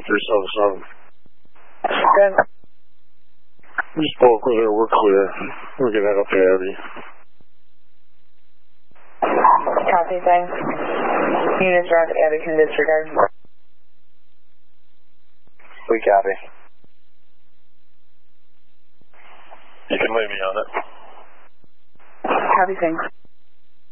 377. Good. We spoke with her. We're clear. We can head up to Abby. Copy, thanks. Units around Abby can disregard. We copy. You can leave me on it. Copy, thanks.